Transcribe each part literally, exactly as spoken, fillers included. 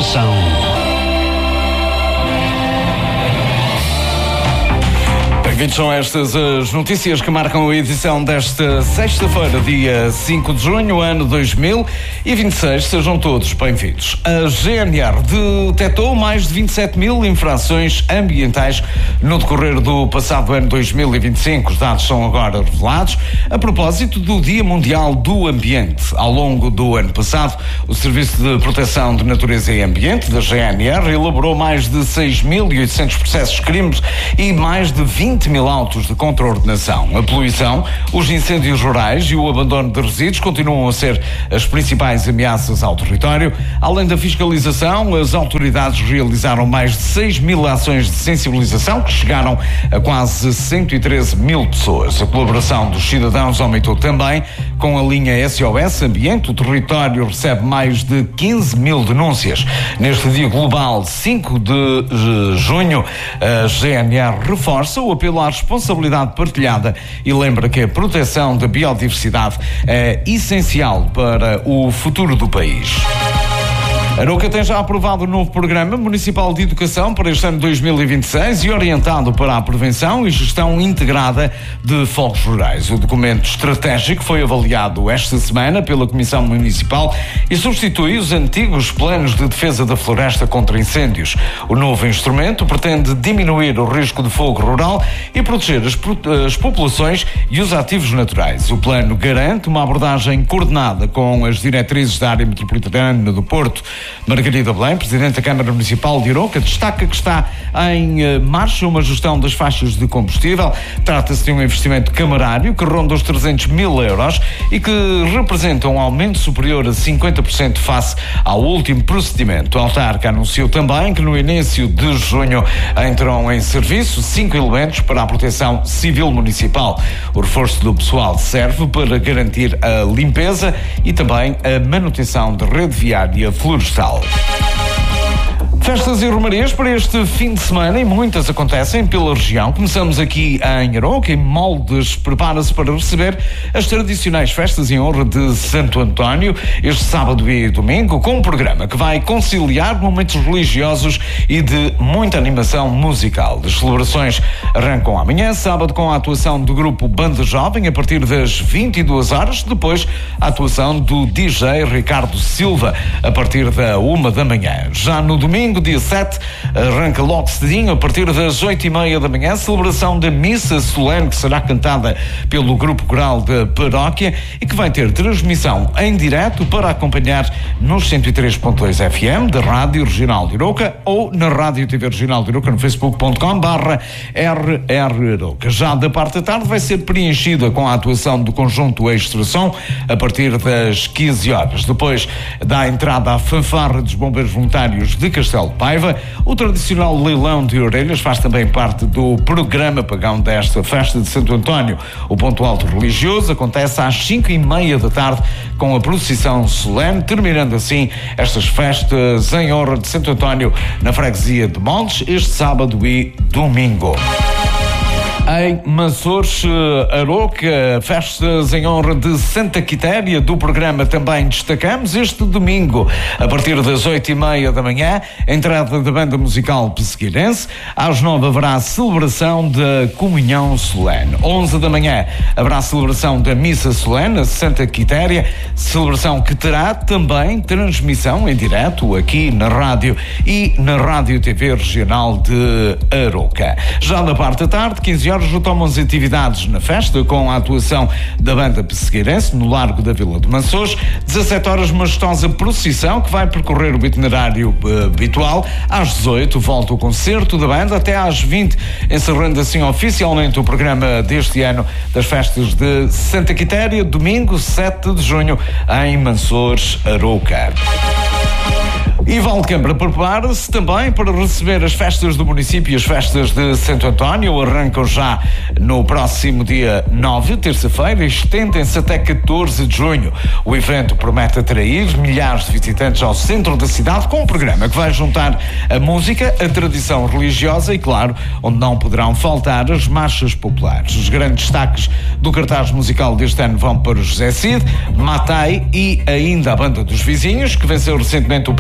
Informação. Bem-vindos são estas as notícias que marcam a edição desta sexta-feira, dia cinco de junho, ano dois mil e vinte e seis. Sejam todos bem-vindos. A G N R detectou mais de vinte e sete mil infrações ambientais no decorrer do passado ano dois mil e vinte e cinco. Os dados são agora revelados a propósito do Dia Mundial do Ambiente. Ao longo do ano passado, o Serviço de Proteção de Natureza e Ambiente da G N R elaborou mais de seis mil e oitocentos processos de crimes e mais de vinte mil autos de contraordenação. A poluição, os incêndios rurais e o abandono de resíduos continuam a ser as principais ameaças ao território. Além da fiscalização, as autoridades realizaram mais de seis mil ações de sensibilização que chegaram a quase cento e treze mil pessoas. A colaboração dos cidadãos aumentou também com a linha S O S Ambiente. O território recebe mais de quinze mil denúncias. Neste dia global, cinco de junho, a G N R reforça o apelo à responsabilidade partilhada e lembra que a proteção da biodiversidade é essencial para o futuro do país. Arouca tem já aprovado o novo Programa Municipal de Educação para este ano dois mil e vinte e seis e orientado para a prevenção e gestão integrada de fogos rurais. O documento estratégico foi avaliado esta semana pela Comissão Municipal e substitui os antigos planos de defesa da floresta contra incêndios. O novo instrumento pretende diminuir o risco de fogo rural e proteger as, as populações e os ativos naturais. O plano garante uma abordagem coordenada com as diretrizes da área metropolitana do Porto. Margarida Belém, Presidente da Câmara Municipal de Arouca, destaca que está em uh, marcha uma gestão das faixas de combustível. Trata-se de um investimento camarário que ronda os trezentos mil euros e que representa um aumento superior a cinquenta por cento face ao último procedimento. A autarca anunciou também que no início de junho entram em serviço cinco elementos para a proteção civil municipal. O reforço do pessoal serve para garantir a limpeza e também a manutenção da rede viária florestal. Festas e romarias para este fim de semana e muitas acontecem pela região. Começamos aqui em Arouca, em Moldes, prepara-se para receber as tradicionais festas em honra de Santo António este sábado e domingo, com um programa que vai conciliar momentos religiosos e de muita animação musical. As celebrações arrancam amanhã, sábado, com a atuação do grupo Banda Jovem a partir das vinte e duas horas, depois a atuação do D J Ricardo Silva a partir da uma da manhã. Já no domingo, dia sete, arranca logo cedinho, a partir das oito e meia da manhã, a celebração da missa solene, que será cantada pelo Grupo Coral da Paróquia e que vai ter transmissão em direto para acompanhar nos cento e três ponto dois F M da Rádio Regional de Arouca ou na Rádio T V Regional de Arouca no facebook ponto com barra R R Arouca. Já da parte da tarde vai ser preenchida com a atuação do conjunto Extra Som a partir das quinze horas. Depois dá entrada à fanfarra dos bombeiros voluntários de Castelo de Paiva. O tradicional leilão de orelhas faz também parte do programa pagão desta festa de Santo António. O ponto alto religioso acontece às cinco e meia da tarde com a procissão solene, terminando assim estas festas em honra de Santo António na freguesia de Moldes este sábado e domingo. Em Mansores, Arouca, festas em honra de Santa Quitéria. Do programa também destacamos este domingo, a partir das oito e meia da manhã, entrada da banda musical pesseguirense. Às nove haverá a celebração da comunhão solene. Onze da manhã haverá a celebração da missa solene a Santa Quitéria, celebração que terá também transmissão em direto aqui na rádio e na Rádio T V Regional de Arouca. Já na parte da tarde, quinze horas, retomam as atividades na festa com a atuação da banda pesseguirense no Largo da Vila de Mansores. dezassete horas, majestosa procissão que vai percorrer o itinerário uh, habitual. Às dezoito volta o concerto da banda até às vinte, encerrando assim oficialmente o programa deste ano das festas de Santa Quitéria, domingo sete de junho em Mansores, Arouca. E Valcambra prepara-se também para receber as festas do município e as festas de Santo António. Arrancam já no próximo dia nove, terça-feira, e estendem-se até catorze de junho. O evento promete atrair milhares de visitantes ao centro da cidade, com um programa que vai juntar a música, a tradição religiosa e, claro, onde não poderão faltar as marchas populares. Os grandes destaques do cartaz musical deste ano vão para José Cid, Matai e ainda a Banda dos Vizinhos, que venceu recentemente o prémio de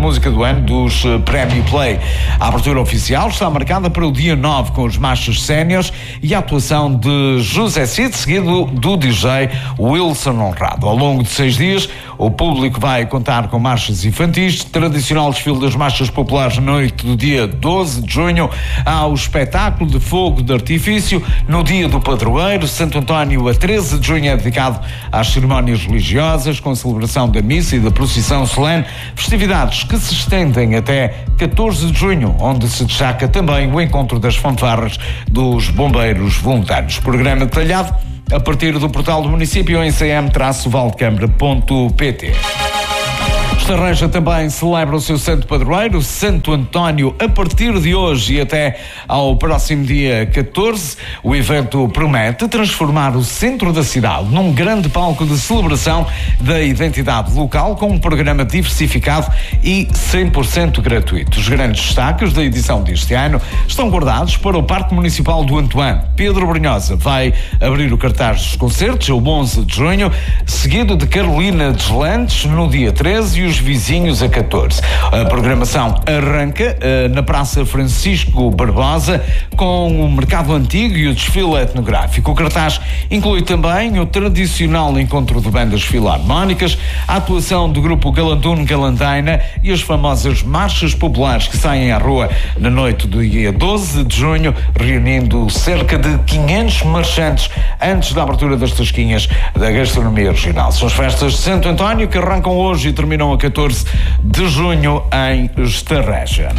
música do ano dos uh, Prémio Play. A abertura oficial está marcada para o dia nove com os marchas séniores e a atuação de José Cid, seguido do D J Wilson Honrado. Ao longo de seis dias, o público vai contar com marchas infantis, tradicional desfile das marchas populares na noite do dia doze de junho, ao espetáculo de fogo de artifício no dia do padroeiro. Santo António, a treze de junho, é dedicado às cerimónias religiosas, com a celebração da missa e da procissão solene, festividades que se estendem até catorze de junho, onde se destaca também o encontro das fanfarras dos bombeiros voluntários. Programa detalhado a partir do portal do município em c m traço valdecambra ponto p t. Estarreja também celebra o seu santo padroeiro, Santo António, a partir de hoje e até ao próximo dia catorze. O evento promete transformar o centro da cidade num grande palco de celebração da identidade local, com um programa diversificado e cem por cento gratuito. Os grandes destaques da edição deste ano estão guardados para o Parque Municipal do Antoine. Pedro Brunhosa vai abrir o cartaz dos concertos, o onze de junho, seguido de Carolina Deslandes no dia treze e os vizinhos a catorze. A programação arranca uh, na Praça Francisco Barbosa com o Mercado Antigo e o desfile etnográfico. O cartaz inclui também o tradicional encontro de bandas filarmónicas, a atuação do grupo Galantuno Galandaina e as famosas marchas populares que saem à rua na noite do dia doze de junho, reunindo cerca de quinhentos marchantes antes da abertura das tasquinhas da gastronomia regional. São as festas de Santo António que arrancam hoje e terminam a catorze de junho em Estarreja.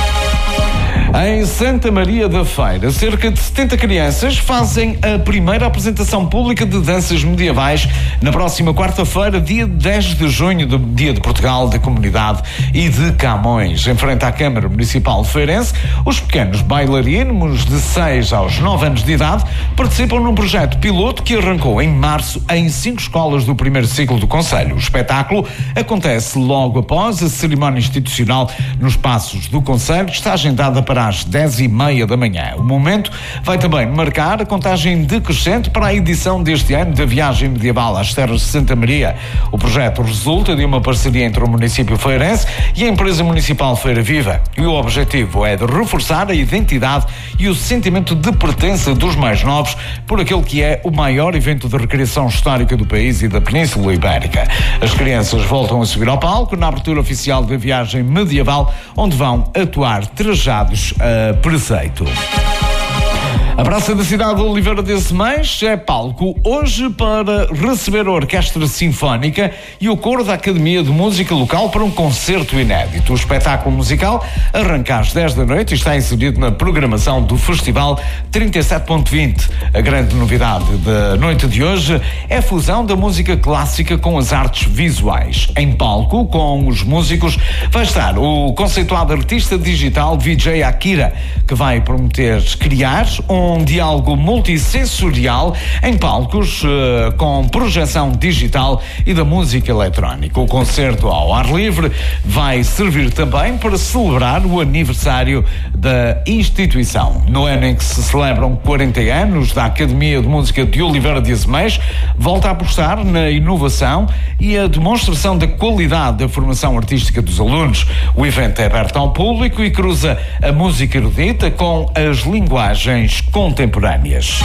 Em Santa Maria da Feira, cerca de setenta crianças fazem a primeira apresentação pública de danças medievais na próxima quarta-feira, dia dez de junho, do Dia de Portugal, da Comunidade e de Camões. Em frente à Câmara Municipal de Feirense, os pequenos bailarinos de seis aos nove anos de idade participam num projeto piloto que arrancou em março em cinco escolas do primeiro ciclo do Conselho. O espetáculo acontece logo após a cerimónia institucional nos Passos do Conselho, que está agendada para às dez e meia da manhã. O momento vai também marcar a contagem decrescente para a edição deste ano da Viagem Medieval às Terras de Santa Maria. O projeto resulta de uma parceria entre o município feirense e a empresa municipal Feira Viva. E o objetivo é de reforçar a identidade e o sentimento de pertença dos mais novos por aquele que é o maior evento de recreação histórica do país e da Península Ibérica. As crianças voltam a subir ao palco na abertura oficial da Viagem Medieval, onde vão atuar trajados a preceito. A Praça da Cidade de Oliveira de Semães é palco hoje para receber a Orquestra Sinfónica e o Coro da Academia de Música Local para um concerto inédito. O espetáculo musical arranca às dez da noite e está inserido na programação do Festival trinta e sete ponto vinte. A grande novidade da noite de hoje é a fusão da música clássica com as artes visuais. Em palco, com os músicos, vai estar o conceituado artista digital V J Akira, que vai prometer criar um um diálogo multissensorial em palcos uh, com projeção digital e da música eletrónica. O concerto ao ar livre vai servir também para celebrar o aniversário da instituição. No ano em que se celebram quarenta anos da Academia de Música de Oliveira de Semães, volta a apostar na inovação e a demonstração da qualidade da formação artística dos alunos. O evento é aberto ao público e cruza a música erudita com as linguagens contemporâneas.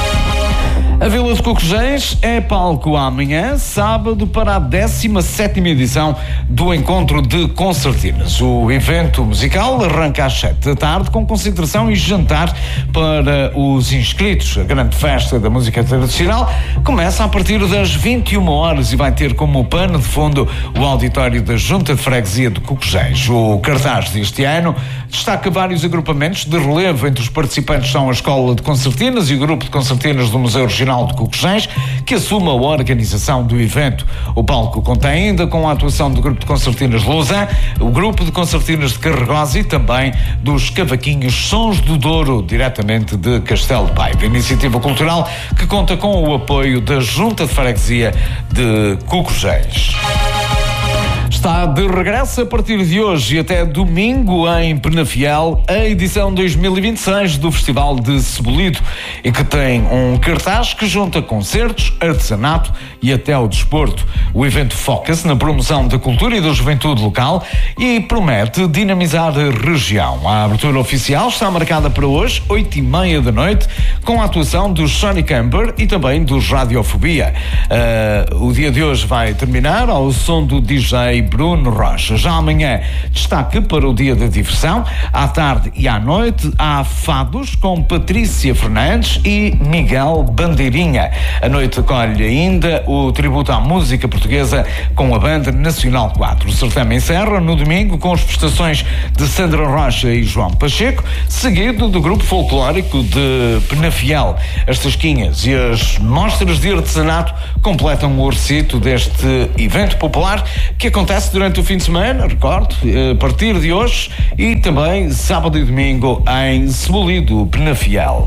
A Vila de Cocujés é palco amanhã, sábado, para a décima sétima edição do Encontro de Concertinas. O evento musical arranca às sete da tarde com concentração e jantar para os inscritos. A grande festa da música tradicional começa a partir das vinte e uma horas e vai ter como pano de fundo o auditório da Junta de Freguesia de Cocujés. O cartaz deste ano destaca vários agrupamentos de relevo. Entre os participantes são a Escola de Concertinas e o Grupo de Concertinas do Museu Regional de Cocujés, que assume a organização do evento. O palco conta ainda com a atuação do Grupo de Concertinas de Lausanne, o Grupo de Concertinas de Carregosa e também dos Cavaquinhos Sons do Douro, diretamente de Castelo de Paiva. Iniciativa cultural que conta com o apoio da Junta de Freguesia de Cocujés. Está de regresso a partir de hoje e até domingo em Penafiel a edição dois mil e vinte e seis do Festival de Cebolito, e que tem um cartaz que junta concertos, artesanato e até o desporto. O evento foca-se na promoção da cultura e da juventude local e promete dinamizar a região. A abertura oficial está marcada para hoje, oito e meia da noite, com a atuação dos Sonic Camper e também dos Radiofobia. Uh, o dia de hoje vai terminar ao som do D J Bruno Rocha. Já amanhã, destaque para o dia da diversão. À tarde e à noite há fados com Patrícia Fernandes e Miguel Bandeirinha. A noite acolhe ainda o tributo à música portuguesa com a Banda Nacional quatro. O certame encerra no domingo com as prestações de Sandra Rocha e João Pacheco, seguido do grupo folclórico de Penafiel. As tasquinhas e as mostras de artesanato completam o recito deste evento popular que acontece durante o fim de semana, recordo, a partir de hoje e também sábado e domingo em Cebolito, Penafiel.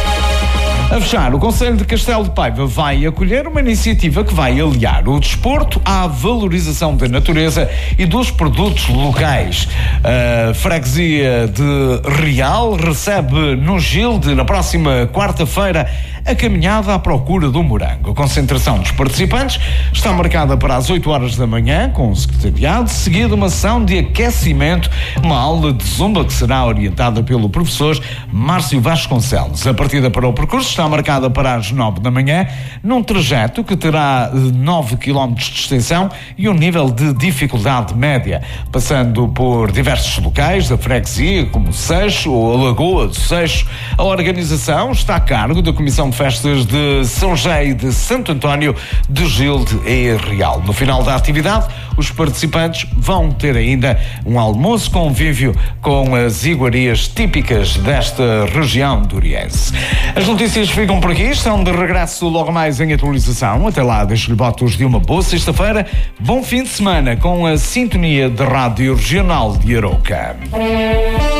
A fechar, o Conselho de Castelo de Paiva vai acolher uma iniciativa que vai aliar o desporto à valorização da natureza e dos produtos locais. A freguesia de Real recebe no Gilde, na próxima quarta-feira, a caminhada à procura do morango. A concentração dos participantes está marcada para as oito horas da manhã, com o secretariado, seguida uma sessão de aquecimento, uma aula de zumba que será orientada pelo professor Márcio Vasconcelos. A partida para o percurso está marcada para as nove da manhã, num trajeto que terá nove quilómetros de extensão e um nível de dificuldade média, passando por diversos locais da freguesia, como Seixo ou a Lagoa do Seixo. A organização está a cargo da Comissão de Festas de São José e de Santo António de Gilde e Real. No final da atividade, os participantes vão ter ainda um almoço convívio com as iguarias típicas desta região duriense. As notícias ficam por aqui, estão de regresso logo mais em atualização. Até lá, deixo-lhe votos de uma boa sexta-feira. Bom fim de semana com a sintonia da Rádio Regional de Arouca.